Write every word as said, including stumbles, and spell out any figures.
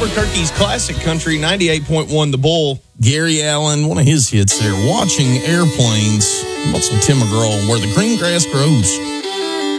Albuquerque's classic country, ninety-eight point one The Bull. Gary Allen, one of his hits there, Watching Airplanes. How about some Tim McGraw, Where the Green Grass Grows?